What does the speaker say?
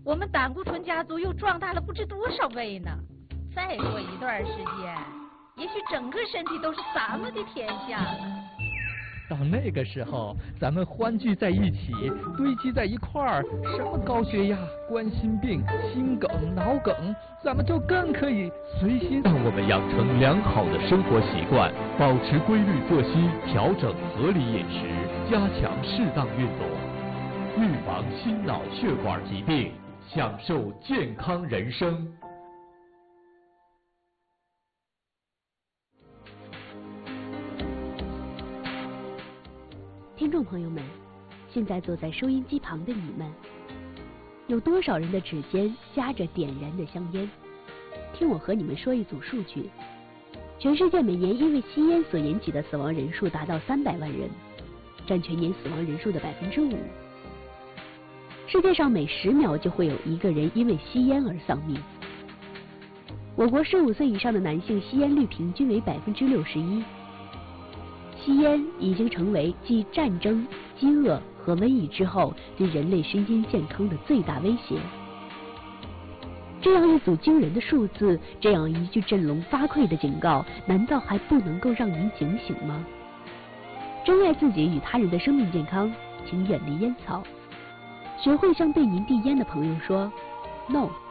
我们胆固醇家族又壮大了不知多少倍呢。再过一段时间，也许整个身体都是咱们的天下了。 到那个时候，咱们欢聚在一起，堆积在一块儿，什么高血压、冠心病、心梗、脑梗，咱们就更可以随心。 让我们养成良好的生活习惯，保持规律作息，调整合理饮食，加强适当运动，预防心脑血管疾病，享受健康人生。 听众朋友们，现在坐在收音机旁的你们，有多少人的指尖夹着点燃的香烟？听我和你们说一组数据：全世界每年因为吸烟所引起的死亡人数达到300万人，占全年死亡人数的5%。世界上每10秒就会有1个人因为吸烟而丧命。我国15岁以上的男性吸烟率平均为61%。吸烟已经成为继战争、饥饿和瘟疫之后对人类身心健康的最大威胁。这样一组惊人的数字，这样一句振聋发聩的警告，难道还不能够让您警醒吗？珍爱自己与他人的生命健康，请远离烟草，学会向对您递烟的朋友说 “No”。